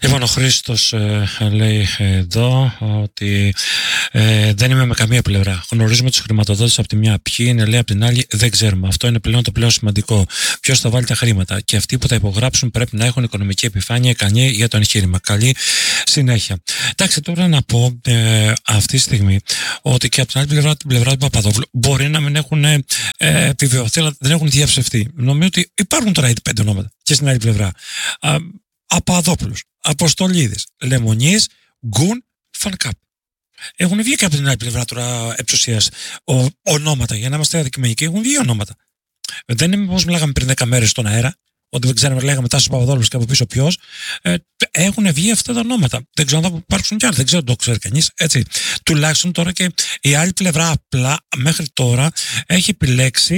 Λοιπόν, ο Χρήστος λέει εδώ ότι δεν είμαι με καμία πλευρά. Γνωρίζουμε τους χρηματοδότες από τη μια, ποιοι είναι, λέει, από την άλλη δεν ξέρουμε. Αυτό είναι πλέον το πλέον σημαντικό. Ποιος θα βάλει τα χρήματα. Και αυτοί που θα υπογράψουν πρέπει να έχουν οικονομική επιφάνεια ικανή για το εγχείρημα. Καλή συνέχεια. Εντάξει, τώρα να πω αυτή τη στιγμή ότι και από την άλλη πλευρά, την πλευρά του Παπαδόπουλου, μπορεί να μην έχουν επιβεβαιωθεί, αλλά δεν έχουν διαψευστεί. Νομίζω ότι υπάρχουν τώρα ήδη 5 ονόματα και στην άλλη πλευρά. Παπαδόπουλος, Αποστολίδης, Λεμονής, Γκουν, Φανκάπ. Έχουν βγει και από την άλλη πλευρά τώρα εξουσίας ονόματα, για να είμαστε αδικημενικοί, έχουν βγει ονόματα. Δεν είναι όπως μιλάγαμε πριν 10 μέρες στον αέρα, ότι δεν ξέραμε, λέγαμε Τάσος Παπαδόπουλος και από πίσω ποιος. Έχουν βγει αυτά τα ονόματα. Δεν ξέρω αν θα υπάρξουν κι άλλοι, δεν ξέρω αν το ξέρει κανείς. Έτσι. Τουλάχιστον τώρα και η άλλη πλευρά απλά μέχρι τώρα έχει επιλέξει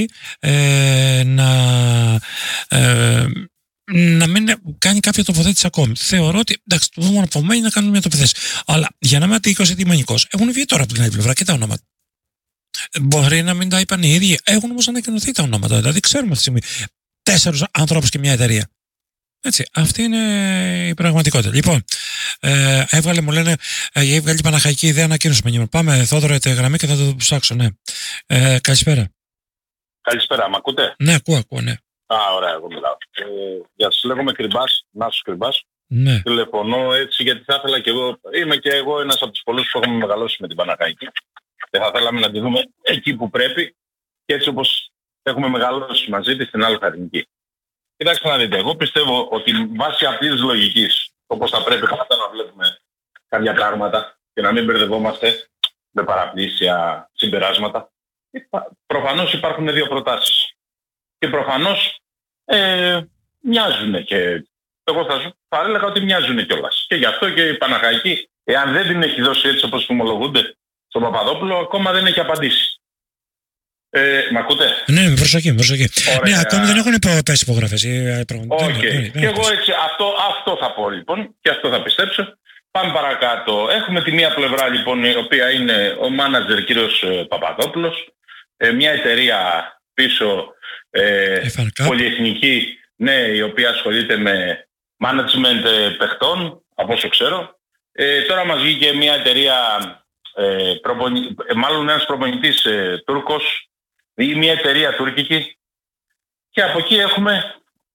να μην κάνει κάποια τοποθέτηση ακόμη. Θεωρώ ότι εντάξει, το μόνο που μένει να κάνουμε μια τοποθέτηση. Αλλά για να είμαι αντικειμενικός, έχουν βγει τώρα από την άλλη πλευρά και τα ονόματα. Μπορεί να μην τα είπαν οι ίδιοι, έχουν όμως ανακοινωθεί τα ονόματα. Δηλαδή, ξέρουμε αυτή τη στιγμή 4 ανθρώπους και μια εταιρεία. Έτσι, αυτή είναι η πραγματικότητα. Λοιπόν, μου λένε, έβγαλε η Παναχαϊκή ιδέα ανακοίνωση με. Πάμε, Θόδωρο, τη γραμμή και θα το ψάξω. Ναι. Καλησπέρα. Καλησπέρα, μ' ακούτε? Ναι, ακούω, ναι. Ωραία, εγώ μιλάω. Γεια σας, λέγομαι Κρυμπάς, Νάσος Κρυμπάς. Ναι. Τηλεφωνώ έτσι γιατί θα ήθελα και εγώ, είμαι και εγώ ένας από τους πολλούς που έχουμε μεγαλώσει με την Παναχαϊκή και θα θέλαμε να τη δούμε εκεί που πρέπει και έτσι όπως έχουμε μεγαλώσει μαζί της στην άλλη εθνική. Κοιτάξτε να δείτε, εγώ πιστεύω ότι βάσει αυτής της λογικής, όπως θα πρέπει πάντα να βλέπουμε κάποια πράγματα και να μην μπερδευόμαστε με παραπλήσια συμπεράσματα, προφανώς υπάρχουν 2 προτάσεις. Και προφανώς μοιάζουν και εγώ θα έλεγα ότι μοιάζουν κιόλας. Και γι' αυτό και η Παναχαϊκή, εάν δεν την έχει δώσει έτσι όπως ομολογούνται στον Παπαδόπουλο, ακόμα δεν έχει απαντήσει. Μ' ακούτε? Ναι, με προσοχή. Ναι, ακόμη δεν έχουν πέσει υπογραφές. Okay. Και εγώ έτσι αυτό θα πω λοιπόν και αυτό θα πιστέψω. Πάμε παρακάτω. Έχουμε τη μία πλευρά λοιπόν η οποία είναι ο μάνατζερ κύριος Παπαδόπουλος, μια εταιρεία πίσω πολυεθνική, ναι, η οποία ασχολείται με management παιχτών, από όσο ξέρω. Τώρα μας βγήκε μια εταιρεία, μάλλον ένας προπονητής Τούρκος ή μια εταιρεία τουρκική και από εκεί έχουμε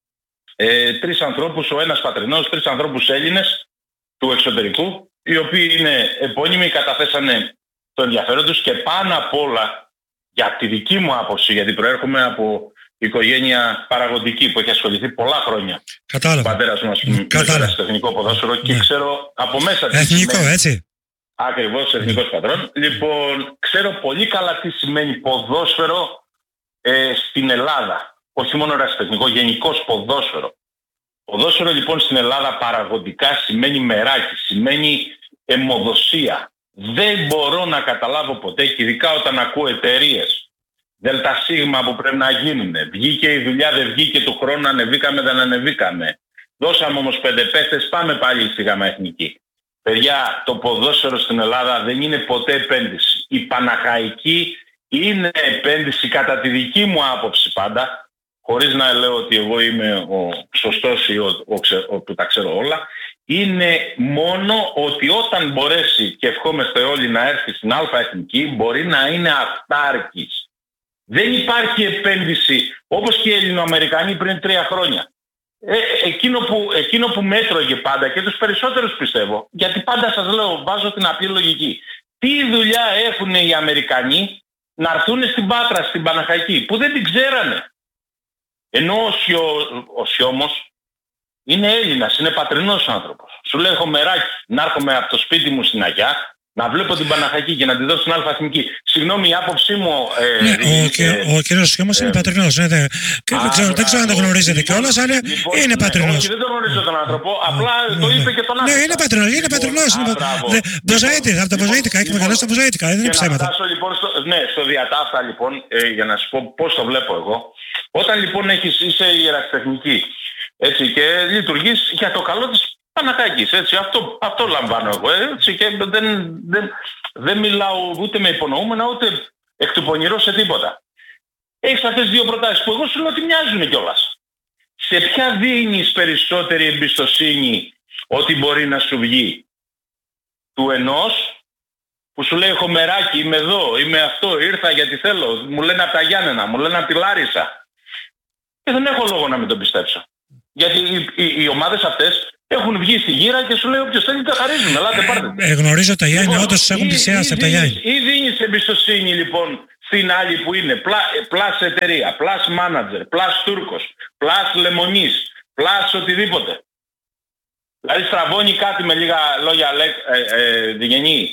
3 ανθρώπους, ο ένας πατρινός, 3 ανθρώπους Έλληνες του εξωτερικού, οι οποίοι είναι επώνυμοι, καταθέσανε το ενδιαφέρον τους και πάνω απ' όλα, για τη δική μου άποψη, γιατί προέρχομαι από οικογένεια παραγωγική που έχει ασχοληθεί πολλά χρόνια. Κατάλαβα. Ο πατέρας μας είναι στο εθνικό ποδόσφαιρο και ξέρω από μέσα τι εθνικό, σημαίνει. Έτσι. Ακριβώς, εθνικός πατρών. Λοιπόν, ξέρω πολύ καλά τι σημαίνει ποδόσφαιρο στην Ελλάδα. Όχι μόνο ερασιτεχνικό, γενικώς ποδόσφαιρο. Ποδόσφαιρο λοιπόν στην Ελλάδα παραγωγικά σημαίνει μεράκι, σημαίνει αιμοδοσία. Δεν μπορώ να καταλάβω ποτέ, και ειδικά όταν ακούω εταιρείες ΔΣ που πρέπει να γίνουν. Βγήκε η δουλειά, δεν βγήκε του χρόνου, ανεβήκαμε, δεν ανεβήκαμε. Δώσαμε όμως 5 παίχτες, πάμε πάλι στη ΓΑΜΑ Εθνική. Παιδιά, το ποδόσφαιρο στην Ελλάδα δεν είναι ποτέ επένδυση. Η Παναχαϊκή είναι επένδυση κατά τη δική μου άποψη πάντα, χωρίς να λέω ότι εγώ είμαι ο σωστός ή ο που τα ξέρω όλα. Είναι μόνο ότι όταν μπορέσει, και ευχόμαστε όλοι, να έρθει στην Α Εθνική, μπορεί να είναι αυτάρκης. Δεν υπάρχει επένδυση όπως και οι Ελληνοαμερικανοί πριν 3 χρόνια. Εκείνο που μέτρωγε πάντα, και τους περισσότερους πιστεύω, γιατί πάντα σας λέω, βάζω την απλή λογική. Τι δουλειά έχουν οι Αμερικανοί να έρθουν στην Πάτρα, στην Παναχαϊκή, που δεν την ξέρανε. Ενώ ο Σιώμος είναι Έλληνας, είναι πατρινός άνθρωπος. Σου λέει, έχω μεράκι να έρχομαι από το σπίτι μου στην Αγιά, να βλέπω την Παναχαϊκή και να τη δώσω στην Α Εθνική. Συγγνώμη, η άποψή μου... ο κύριος Σιώμος είναι πατρινός. Δεν ξέρω αν το γνωρίζετε κιόλας, αλλά είναι πατρινός. Όχι, δεν το γνωρίζω τον άνθρωπο, απλά το είπε και τον άνθρωπο. Ναι, είναι πατρινός. Μποζαΐτη, από τα Μποζαΐτικα, έχει μεγαλώσει τα Μποζαΐτικα, δεν είναι ψέματα. Να φτάσω λοιπόν στο διατάφτα λοιπόν, για να σου πω πώς το βλέπω εγώ. Όταν λοιπόν είσαι ιεραστεχνική, έτσι, και λειτουργείς για το καλό της Παναχαϊκής, έτσι, αυτό λαμβάνω εγώ, έτσι, και δεν μιλάω ούτε με υπονοούμενα, ούτε εκ του πονηρό σε τίποτα. Έχεις αυτές 2 προτάσεις που εγώ σου λέω ότι μοιάζουν κιόλας. Σε ποια δίνεις περισσότερη εμπιστοσύνη ό,τι μπορεί να σου βγει. Του ενός που σου λέει έχω μεράκι, είμαι εδώ, είμαι αυτό, ήρθα γιατί θέλω, μου λένε από τα Γιάννενα, μου λένε από τη Λάρισα. Και δεν έχω λόγο να μην τον πιστέψω. Γιατί οι ομάδες αυτές έχουν βγει στη γύρα και σου λέει όποιος θέλει τα χαρίζουν, ελάτε πάρτε. Γνωρίζω τα Γιάννη, όντως έχουν πλησιάσει από τα Γιάννη. Ή δίνεις εμπιστοσύνη λοιπόν στην άλλη που είναι πλάς εταιρεία, πλάς μάνατζερ, πλάς Τούρκος, πλάς Λεμονής, πλάς οτιδήποτε. Δηλαδή στραβώνει κάτι με λίγα λόγια Διγενή.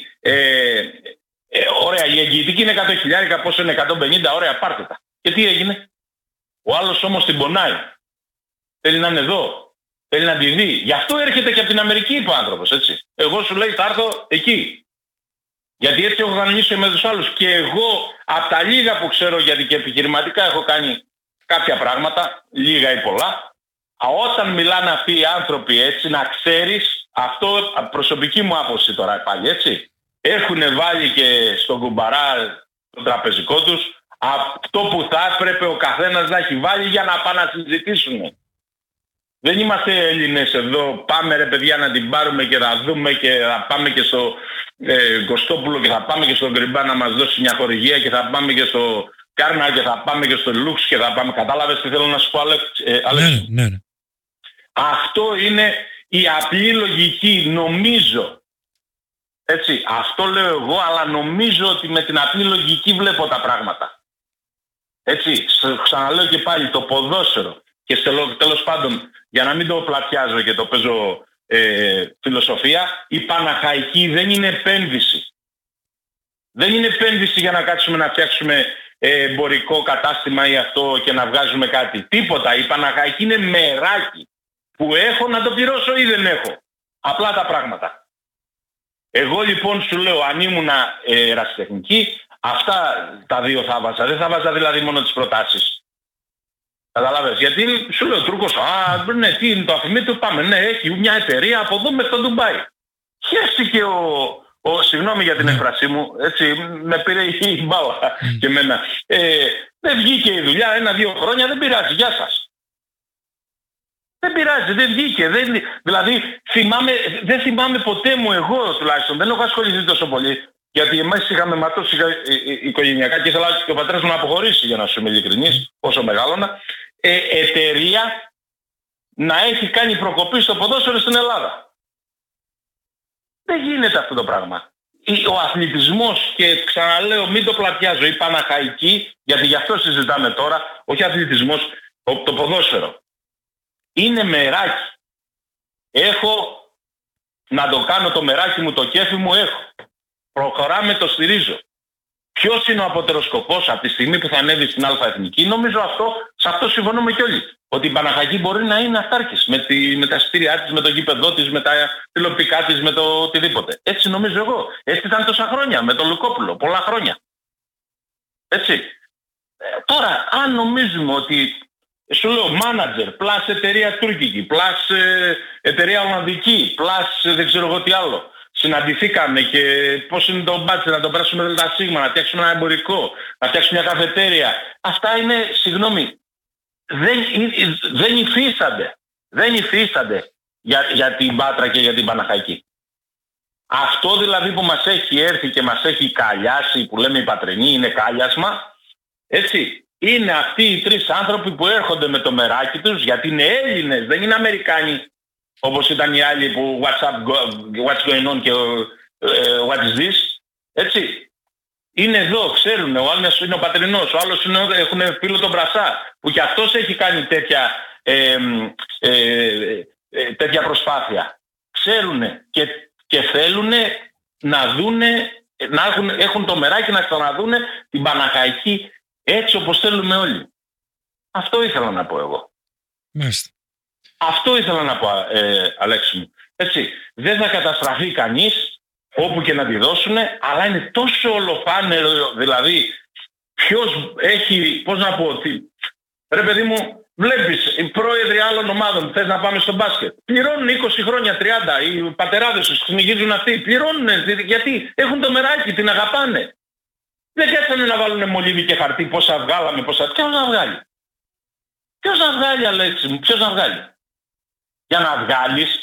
Ωραία, η εγγυητική είναι 100.000, πόσο είναι 150, ωραία πάρτε τα. Και τι έγινε? Ο άλλος όμως την πονάει. Θέλει να είναι εδώ. Θέλει να τη δει. Γι' αυτό έρχεται και από την Αμερική, είπε ο άνθρωπος, έτσι. Εγώ σου λέει θα έρθω εκεί. Γιατί έτσι έχω κανονίσει με τους άλλους. Και εγώ από τα λίγα που ξέρω, γιατί και επιχειρηματικά έχω κάνει κάποια πράγματα, λίγα ή πολλά, όταν μιλάνε αυτοί οι άνθρωποι έτσι, να ξέρεις, αυτό προσωπική μου άποψη τώρα πάλι, έτσι, έχουν βάλει και στον κουμπαρά τον τραπεζικό τους αυτό που θα έπρεπε ο καθένας να έχει βάλει για να πάνε να συζητήσουν. Δεν είμαστε Έλληνες εδώ, πάμε ρε παιδιά να την πάρουμε και θα δούμε και θα πάμε και στο Κωστόπουλο και θα πάμε και στον Γκριμπά να μας δώσει μια χορηγία και θα πάμε και στο Κάρνα και θα πάμε και στο Λουξ και θα πάμε. Κατάλαβες τι θέλω να σου πω, Αλέξη? Ναι. Αυτό είναι η απλή λογική, νομίζω. Έτσι, αυτό λέω εγώ, αλλά νομίζω ότι με την απλή λογική βλέπω τα πράγματα. Έτσι, ξαναλέω και πάλι, το ποδόσφαιρο και τέλος πάντων, για να μην το πλατιάζω και το παίζω φιλοσοφία, η Παναχαϊκή δεν είναι επένδυση. Δεν είναι επένδυση για να κάτσουμε να φτιάξουμε εμπορικό κατάστημα ή αυτό και να βγάζουμε κάτι. Τίποτα. Η Παναχαϊκή είναι μεράκι που έχω να το πληρώσω ή δεν έχω. Απλά τα πράγματα. Εγώ λοιπόν σου λέω, αν ήμουνα ερασιτεχνική, αυτά τα δύο θα βάζα. Δεν θα βάζα δηλαδή μόνο τις προτάσεις. Καταλάβες, γιατί σου λέω ο Τούρκος, ναι, τι είναι το αφημίτιο, πάμε, ναι, έχει μια εταιρεία από εδώ μέχρι το Ντουμπάι. Χαίρεστηκε συγγνώμη για την έκφρασή μου, έτσι, με πήρε η μπάλα και εμένα. Δεν βγήκε η δουλειά 1-2 χρόνια, δεν πειράζει, γεια σας. Δεν πειράζει, δεν βγήκε. Δηλαδή, δεν θυμάμαι ποτέ μου εγώ τουλάχιστον, δεν έχω ασχοληθεί τόσο πολύ. Γιατί εμείς είχαμε ματώσει οικογενειακά και ήθελα και ο πατέρας μου να αποχωρήσει, για να σου είμαι ειλικρινής, όσο μεγάλωνα, εταιρεία να έχει κάνει προκοπή στο ποδόσφαιρο στην Ελλάδα. Δεν γίνεται αυτό το πράγμα. Ο αθλητισμός, και ξαναλέω μην το πλατιάζω, η Παναχαϊκή, γιατί γι' αυτό συζητάμε τώρα, όχι αθλητισμός, το ποδόσφαιρο. Είναι μεράκι. Έχω να το κάνω το μεράκι μου, το κέφι μου έχω. Προχωράμε, το στηρίζω. Ποιος είναι ο απότερος από τη στιγμή που θα ανέβει στην Α' Εθνική? Νομίζω σε αυτό συμφωνούμε κι όλοι. Ότι η Παναχαϊκή μπορεί να είναι αυτάρκης με τα εισιτήριά της, με το γήπεδό της, με τα τηλεοπτικά της, με το οτιδήποτε. Έτσι νομίζω εγώ. Έτσι ήταν τόσα χρόνια με τον Λουκόπουλο. Πολλά χρόνια. Έτσι. Τώρα, αν νομίζουμε ότι, σου λέω, μάνατζερ, πλάς εταιρεία τουρκική, πλάς εταιρεία ολλανδική, πλάς δεν ξέρω εγώ τι άλλο. Συναντηθήκαμε και πώς είναι το μπάτσο, να το περάσουμε ΔΣ, να φτιάξουμε ένα εμπορικό, να φτιάξουμε μια καφετέρια. Αυτά είναι, συγγνώμη, δεν υφίστανται. Δεν υφίστανται για την Πάτρα και για την Παναχαϊκή. Αυτό δηλαδή που μας έχει έρθει και μας έχει καλιάσει, που λέμε οι πατρινοί, είναι κάλιασμα, έτσι. Είναι αυτοί οι τρεις άνθρωποι που έρχονται με το μεράκι τους, γιατί είναι Έλληνες, δεν είναι Αμερικάνοι. Όπως ήταν οι άλλοι που what's going on και what is this, έτσι. Είναι εδώ, ξέρουν, ο άλλος είναι ο πατρινός, ο άλλος έχουν φίλο τον Μπρασά, που κι αυτός έχει κάνει τέτοια προσπάθεια. Ξέρουν και θέλουν να δούνε, έχουν το μεράκι να ξαναδούνε την Παναχαϊκή έτσι όπως θέλουμε όλοι. Αυτό ήθελα να πω εγώ. Μάλιστα. Αυτό ήθελα να πω, Αλέξη μου. Έτσι, δεν θα καταστραφεί κανείς όπου και να τη δώσουν, αλλά είναι τόσο ολοφάνερο, δηλαδή ποιος έχει, πώς να πω, ρε παιδί μου, βλέπεις οι πρόεδροι άλλων ομάδων, θες να πάμε στο μπάσκετ, πληρώνουν 20 χρόνια, 30, οι πατεράδες τους κυνηγίζουν αυτοί, πληρώνουν γιατί έχουν το μεράκι, την αγαπάνε. Δεν κάτσανε να βάλουν μολύβι και χαρτί, πόσα βγάλαμε, ποιος να βγάλει. Ποιος να βγάλει, Αλέξη μου, ποιος να βγάλει. Για να βγάλεις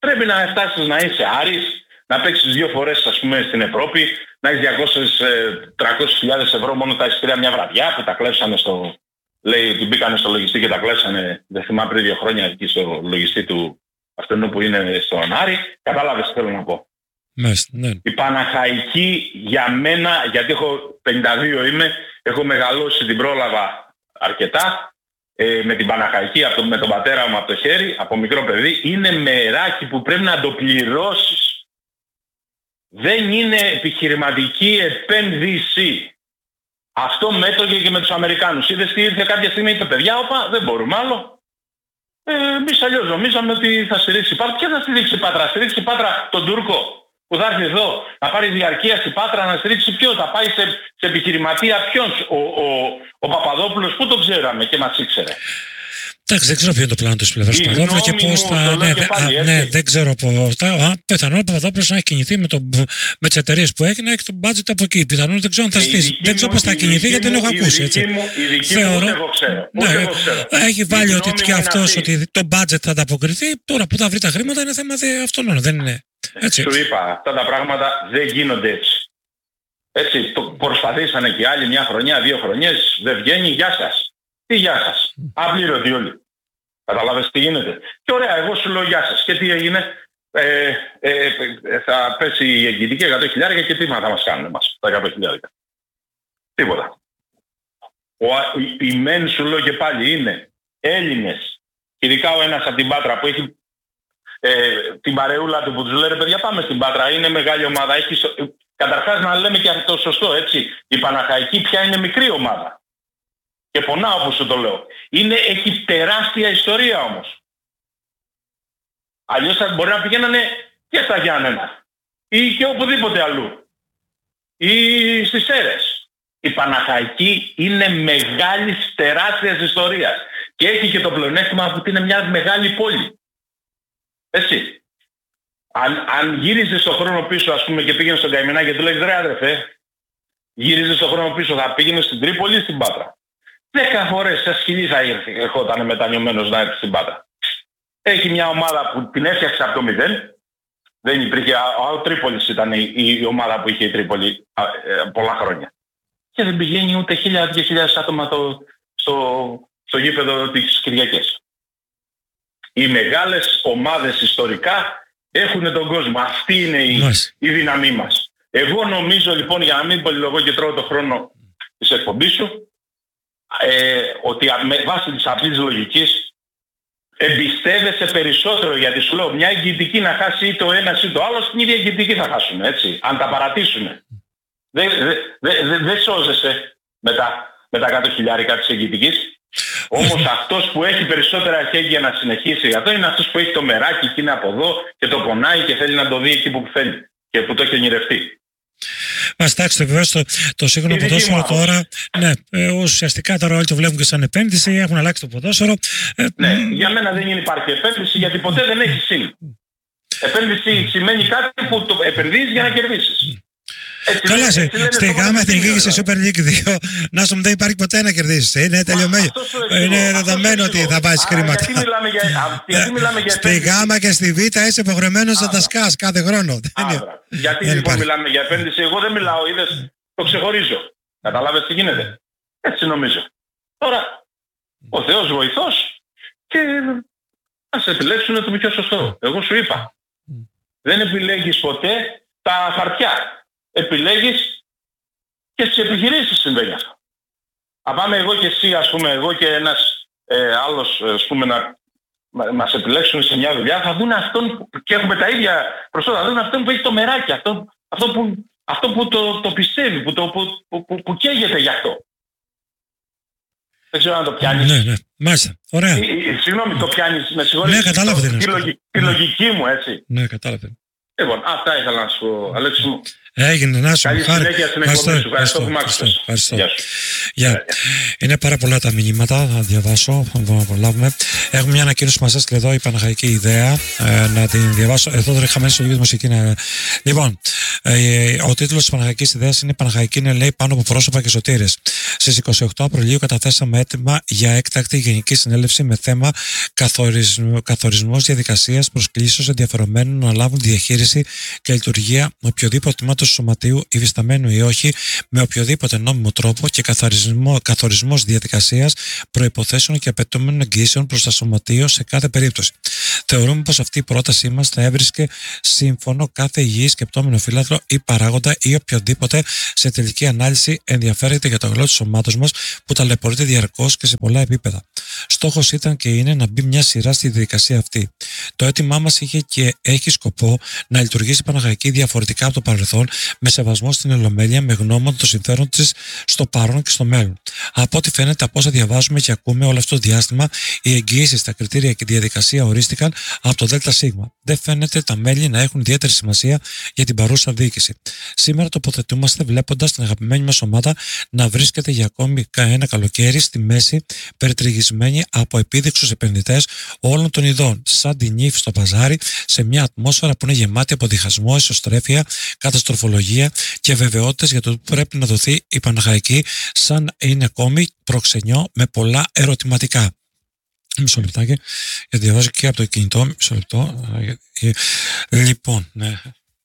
Πρέπει να φτάσεις να είσαι Άρης, να παίξεις 2 φορές ας πούμε στην Ευρώπη, να έχεις 200-300.000 ευρώ μόνο τα εισιτήρια μια βραδιά που τα κλέψανε λέει ότι μπήκανε στο λογιστή και τα κλέψανε, δεν θυμάμαι πριν 2 χρόνια εκεί στο λογιστή του αυτού που είναι στον Άρη. Κατάλαβες τι θέλω να πω. Ναι. Η Παναχαϊκή για μένα, γιατί έχω 52 είμαι, έχω μεγαλώσει, την πρόλαβα αρκετά, με την Παναχαϊκή, με τον πατέρα μου από το χέρι, από μικρό παιδί, είναι μεράκι που πρέπει να το πληρώσεις. Δεν είναι επιχειρηματική επένδυση. Αυτό μέτρωγε και με τους Αμερικάνους. Είδες τι ήρθε κάποια στιγμή, είπε παιδιά, όπα, δεν μπορούμε άλλο. Εμείς αλλιώς νομίζαμε ότι θα στηρίξει η Πάτρα. Ποια θα στηρίξει η Πάτρα? Θα στηρίξει η Πάτρα τον Τούρκο που θα έρθει εδώ, να πάρει διαρκεία η Πάτρα, να στηρίξει ποιον? Θα πάει σε επιχειρηματία ποιον? Ο Παπαδόπουλος, που τον ξέραμε και μας ήξερε. Εντάξει, δεν ξέρω ποιο είναι το πλάνο της πλευράς του Παπαδόπουλου και πώς θα. Ναι, δεν ξέρω πώς. Πιθανόν ο Παπαδόπουλος να έχει κινηθεί με τις εταιρείες που έχει, να έχει το budget από εκεί. Πιθανόν δεν ξέρω αν θα στήσει. Δεν ξέρω πώς θα κινηθεί γιατί δεν έχω ακούσει. Η δική μου ούτε εγώ ξέρω. Έχει βάλει ότι και αυτός ότι το budget θα ανταποκριθεί. Τώρα που θα βρει τα χρήματα είναι θέμα αυτόν. Δεν είναι. Έτσι. Σου είπα, αυτά τα πράγματα δεν γίνονται έτσι. Έτσι, το προσπαθήσανε και άλλοι 1 χρονιά, 2 χρονιές, δεν βγαίνει, γεια σας. Τι γεια σας? Απλήρωτοι όλοι. Καταλάβες τι γίνεται? Και ωραία, εγώ σου λέω γεια σας. Και τι έγινε? Θα πέσει η εγγυητική 100.000 και τι θα μας κάνουν εμάς τα 100.000? Τίποτα. Οι μεν σου λέω και πάλι είναι Έλληνες. Ειδικά ο ένας από την Πάτρα που έχει την παρεούλα του που τους λέει ρε παιδιά πάμε στην Πάτρα, είναι μεγάλη ομάδα. Καταρχάς να λέμε και αυτό σωστό, έτσι. Η Παναχαϊκή πια είναι μικρή ομάδα. Και πονάω όπως σου το λέω. Έχει τεράστια ιστορία όμως. Αλλιώς θα μπορεί να πηγαίνανε και στα Γιάννενα ή και οπουδήποτε αλλού. Ή στις Σέρρες. Η Παναχαϊκή είναι μεγάλης τεράστιας ιστορίας. Και έχει και το πλεονέκτημα που είναι μια μεγάλη πόλη. Έτσι. Αν γύριζε στον χρόνο πίσω ας πούμε και πήγαινε στον Καημενά και του λέγεις ρε αδερφέ, γύριζε στον χρόνο πίσω, θα πήγαινε στην Τρίπολη ή στην Πάτρα? 10 φορές σε σκυλή θα ερχόταν μετανιωμένος να έρθει στην Πάτρα. Έχει μια ομάδα που την έφτιαξε από το 0. Δεν υπήρχε, ο Τρίπολης ήταν η ομάδα που είχε η Τρίπολη πολλά χρόνια. Και δεν πηγαίνει ούτε 1.000-2.000 άτομα στο γήπεδο τις Κυριακές. Οι μεγάλες ομάδες ιστορικά έχουν τον κόσμο. Αυτή είναι η δύναμή μας. Εγώ νομίζω λοιπόν, για να μην πολυλογώ και τρώω το χρόνο της εκπομπής σου, ότι με βάση της απλής λογικής εμπιστεύεσαι περισσότερο, γιατί σου λέω μια εγγυητική να χάσει ή το ένας ή το άλλο, στην ίδια εγγυητική θα χάσουν, έτσι, αν τα παρατήσουν. Δεν σώζεσαι με τα 100.000 της εγγυητικής. Όμως αυτός που έχει περισσότερα εχέγγυα να συνεχίσει αυτό είναι αυτός που έχει το μεράκι και είναι από εδώ και το πονάει και θέλει να το δει εκεί που θέλει και που το έχει ονειρευτεί. Εντάξει, βεβαίως το σύγχρονο ποδόσφαιρο τώρα, ναι, ουσιαστικά τώρα όλοι το βλέπουν και σαν επένδυση, έχουν αλλάξει το ποδόσφαιρο. Ναι, για μένα δεν υπάρχει επένδυση γιατί ποτέ δεν έχει συν. Επένδυση σημαίνει κάτι που το επενδύεις για να κερδίσεις. Καλά, στη ΓΑΜΑ Εθνική και στη Super League 2, να σου δεν υπάρχει ποτέ να κερδίσεις. Είναι τελειωμένο. Είναι δεδομένο ότι θα βάζεις χρήματα. Στη ΓΑΜΑ και στη Β είσαι υποχρεωμένος να τα σκάς κάθε χρόνο. Γιατί λοιπόν μιλάμε για επένδυση? Εγώ δεν μιλάω, είδες, το ξεχωρίζω. Καταλάβες τι γίνεται? Έτσι νομίζω. Τώρα, ο Θεός βοηθός και ας επιλέξουν το πιο σωστό. Εγώ σου είπα, δεν επιλέγεις ποτέ τα χαρτιά. Επιλέγεις και στις επιχειρήσεις συμβαίνει αυτό. Αν πάμε εγώ και εσύ, ας πούμε, εγώ και ένας άλλος, ας πούμε, να μας επιλέξουν σε μια δουλειά, θα δουν αυτόν και έχουμε τα ίδια προσώτα, θα δουν αυτόν που έχει το μεράκι, αυτό που το πιστεύει, που καίγεται γι' αυτό. Δεν ξέρω αν το πιάνεις. Ναι, μάλιστα. Ωραία. Συγγνώμη, το πιάνεις, με συγχωρείς. Ναι, κατάλαβε. Τη λογική μου, έτσι. Ναι, κατάλαβε. Λοιπόν, αυτά ήθελα να σου πω, Αλέξη μου. Έγινε, να σου Καλή συνέχεια στην εκπομπή σου. Ευχαριστώ που μ' άκουσες. Είναι πάρα πολλά τα μηνύματα, θα διαβάσω, θα προλάβουμε. Έχουμε μια ανακοίνωση που μας έστειλε εδώ η Παναχαϊκή Ιδέα, να την διαβάσω. Εδώ τώρα είχαμε στο λίγο μουσική. Λοιπόν, ο τίτλος της Παναχαϊκής Ιδέας είναι «Παναχαϊκή είναι, λέει, πάνω από πρόσωπα και σωτήρες». Στις 28 Απριλίου καταθέσαμε έτοιμα για έκτακτη γενική συνέλευση με θέμα καθορισμός διαδικασίας προσκλήσεως ενδιαφερομένων να λάβουν διαχείριση και λειτουργία οποιοδήποτε τμήματος του σωματείου, υφισταμένου ή όχι, με οποιοδήποτε νόμιμο τρόπο και καθορισμός διαδικασίας, προϋποθέσεων και απαιτούμενων εγγυήσεων προς τα σωματείο σε κάθε περίπτωση. Θεωρούμε πως αυτή η πρότασή μας θα έβρισκε σύμφωνο κάθε υγιή σκεπτόμενο φύλαθλο ή παράγοντα ή οποιοδήποτε σε τελική ανάλυση ενδιαφέρεται για το αγλό του σωμάτος μας που ταλαιπωρείται διαρκώς και σε πολλά επίπεδα. Στόχος ήταν και είναι να μπει μια σειρά στη διαδικασία αυτή. Το αίτημά μας είχε και έχει σκοπό να λειτουργήσει η Παναχαϊκή διαφορετικά από το παρελθόν, με σεβασμό στην Ολομέλεια, με γνώμονα το συμφέρον της στο παρόν και στο μέλλον. Από ό,τι φαίνεται, από όσα διαβάζουμε και ακούμε όλο αυτό το διάστημα, οι εγγυήσεις, τα κριτήρια και η διαδικασία ορίστηκαν από το ΔΣ. Δεν φαίνεται τα μέλη να έχουν ιδιαίτερη σημασία για την παρούσα διοίκηση. Σήμερα τοποθετούμαστε βλέποντας την αγαπημένη μας ομάδα να βρίσκεται για ακόμη ένα καλοκαίρι στη μέση, περιτριγισμένη από επίδειξους επενδυτές όλων των ειδών, σαν την νύφη στο παζάρι, σε μια ατμόσφαιρα που είναι γεμάτη από διχασμό, ισοστρέφεια, καταστροφολογία και βεβαιότητες για το που πρέπει να δοθεί η Παναχαϊκή, σαν είναι ακόμη προξενιό με πολλά ερωτηματικά. Μισό λεπτάκι, γιατί διαβάζω και από το κινητό. Μισό λεπτό. Λοιπόν, ναι.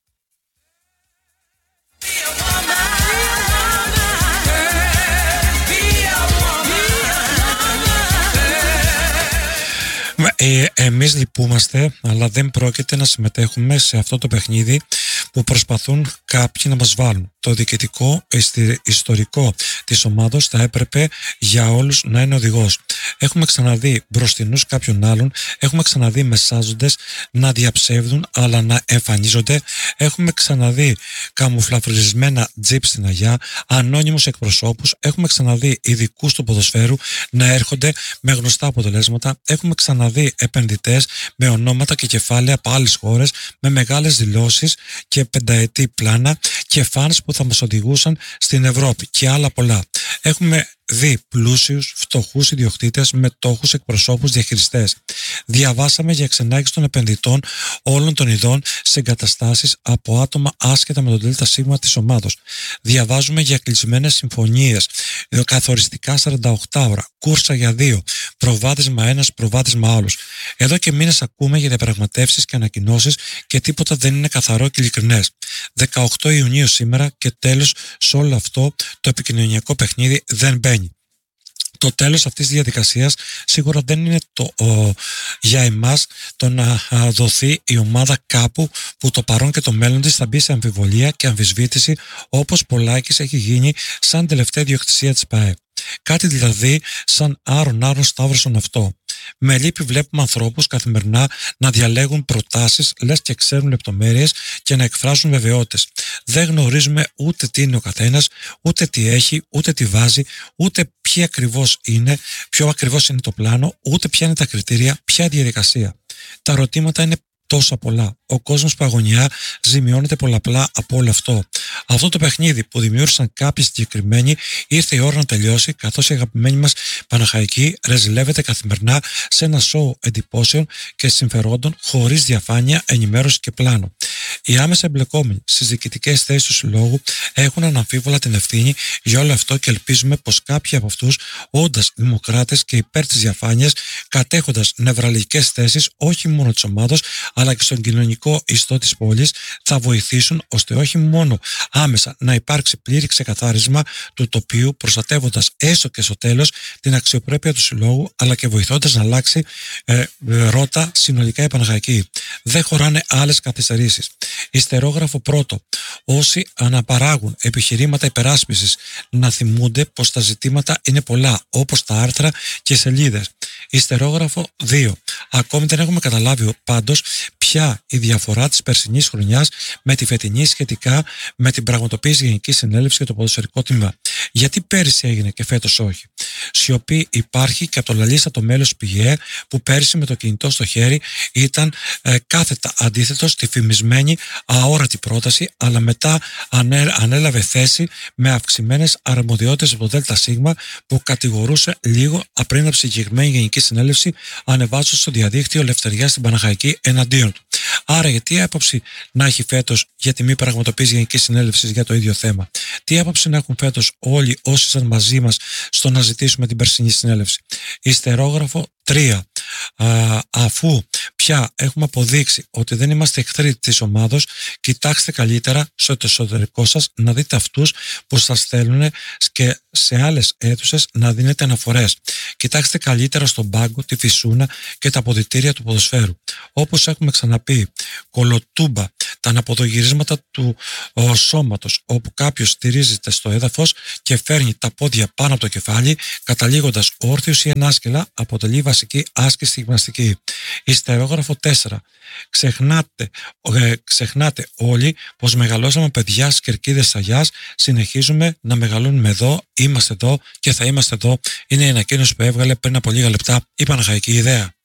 Εμείς λυπούμαστε, αλλά δεν πρόκειται να συμμετέχουμε σε αυτό το παιχνίδι που προσπαθούν κάποιοι να μας βάλουν. Το διοικητικό ιστορικό της ομάδος θα έπρεπε για όλους να είναι οδηγός. Έχουμε ξαναδεί μπροστινούς κάποιων άλλων, έχουμε ξαναδεί μεσάζοντες να διαψεύδουν αλλά να εμφανίζονται, έχουμε ξαναδεί καμουφλαφρισμένα τζιπ στην Αγιά, ανώνυμους εκπροσώπους, έχουμε ξαναδεί ειδικούς του ποδοσφαίρου να έρχονται με γνωστά αποτελέσματα, έχουμε ξαναδεί επενδυτές με ονόματα και κεφάλαια από άλλες χώρες, με μεγάλες δηλώσεις και πενταετή πλάνα και φανς που θα μας οδηγούσαν στην Ευρώπη και άλλα πολλά. Έχουμε δει πλούσιους, φτωχούς ιδιοκτήτες, μετόχους, εκπροσώπους, διαχειριστές. Διαβάσαμε για εξενάγηση των επενδυτών όλων των ειδών σε εγκαταστάσεις από άτομα άσχετα με τον ΔΣ της ομάδος. Διαβάζουμε για κλεισμένες συμφωνίες, καθοριστικά 48 ώρα, κούρσα για 2, προβάδισμα ένας, προβάδισμα άλλος. Εδώ και μήνες ακούμε για διαπραγματεύσεις και ανακοινώσεις και τίποτα δεν είναι καθαρό και ειλικρινές. 18 Ιουνίου σήμερα και τέλος σε όλο αυτό το επικοινωνιακό παιχνίδι δεν μπαίνει. Το τέλος αυτής της διαδικασίας σίγουρα δεν είναι για εμάς το να δοθεί η ομάδα κάπου που το παρόν και το μέλλον της θα μπει σε αμφιβολία και αμφισβήτηση, όπως πολλάκις έχει γίνει σαν τελευταία ιδιοκτησία της ΠΑΕ. Κάτι δηλαδή σαν άρον σταύρωσον αυτό. Με λύπη βλέπουμε ανθρώπους καθημερινά να διαλέγουν προτάσεις, λες και ξέρουν λεπτομέρειες και να εκφράζουν βεβαιότητες. Δεν γνωρίζουμε ούτε τι είναι ο καθένας, ούτε τι έχει, ούτε τι βάζει, ούτε ποιο ακριβώς είναι το πλάνο, ούτε ποια είναι τα κριτήρια, ποια διαδικασία. Τα ερωτήματα είναι τόσα πολλά. Ο κόσμος που αγωνιά ζημιώνεται πολλαπλά από όλο αυτό. Αυτό το παιχνίδι που δημιούργησαν κάποιοι συγκεκριμένοι ήρθε η ώρα να τελειώσει, καθώς η αγαπημένη μας Παναχαϊκή ρεζιλεύεται καθημερινά σε ένα σοου εντυπώσεων και συμφερόντων χωρίς διαφάνεια, ενημέρωση και πλάνο. Οι άμεσα εμπλεκόμενοι στις διοικητικές θέσεις του συλλόγου έχουν αναμφίβολα την ευθύνη για όλο αυτό και ελπίζουμε πως κάποιοι από αυτούς, όντας δημοκράτες και υπέρ της διαφάνειας, κατέχοντας νευραλγικές θέσεις όχι μόνο της ομάδος αλλά και στον κοινωνικό ιστό της πόλης, θα βοηθήσουν ώστε όχι μόνο άμεσα να υπάρξει πλήρη ξεκαθάρισμα του τοπίου, προστατεύοντας έστω και στο τέλος την αξιοπρέπεια του συλλόγου, αλλά και βοηθώντας να αλλάξει ρότα συνολικά η Παναχαϊκή. Δεν χωράνε άλλες καθυστερήσεις. Ιστερόγραφο πρώτο. Όσοι αναπαράγουν επιχειρήματα υπεράσπισης να θυμούνται πως τα ζητήματα είναι πολλά, όπως τα άρθρα και σελίδες. Ιστερόγραφο 2. Ακόμη δεν έχουμε καταλάβει πάντως πια η διαφορά της περσινής χρονιάς με τη φετινή σχετικά με την πραγματοποίηση Γενικής Συνέλευσης για το ποδοσφαιρικό τμήμα? Γιατί πέρυσι έγινε και φέτος όχι? Σιωπή υπάρχει και από το λαλίστατο μέλος ΠΙΕ που πέρυσι με το κινητό στο χέρι ήταν κάθετα αντίθετο στη φημισμένη αόρατη πρόταση, αλλά μετά ανέλαβε θέση με αυξημένες αρμοδιότητες από το ΔΣ που κατηγορούσε λίγο πριν από συγκεκριμένη Γενική Συνέλευση, ανεβάζοντας στο διαδίκτυο Λευτεριά στην Παναχαϊκή εναντίον του. Άρα, γιατί άποψη να έχει φέτος για τη μη πραγματοποίηση Γενικής Συνέλευσης για το ίδιο θέμα? Τι άποψη να έχουν φέτος όλοι όσοι ήταν μαζί μας στο να ζητήσουμε την περσινή συνέλευση? Ιστερόγραφο 3. Αφού πια έχουμε αποδείξει ότι δεν είμαστε εχθροί της ομάδος, κοιτάξτε καλύτερα στο εσωτερικό σας να δείτε αυτούς που σας στέλνουν και σε άλλες αίθουσες να δίνετε αναφορές. Κοιτάξτε καλύτερα στον πάγκο, τη φυσούνα και τα αποδυτήρια του ποδοσφαίρου. Όπως έχουμε ξαναπεί, κολοτούμπα τα αναποδογυρίσματα του σώματος, όπου κάποιος στηρίζεται στο έδαφος και φέρνει τα πόδια πάνω από το κεφάλι, καταλήγοντας όρθιος ή ανάσκελα, αποτελεί βασική άσκηση στη γυμναστική. Ιστερόγραφο 4. Ξεχνάτε όλοι πως μεγαλώσαμε παιδιά στις κερκίδες Αγιάς, συνεχίζουμε να μεγαλώνουμε εδώ, είμαστε εδώ και θα είμαστε εδώ. Είναι η ανακοίνωση που έβγαλε πριν από λίγα λεπτά η Παναχαϊκή Ιδέα.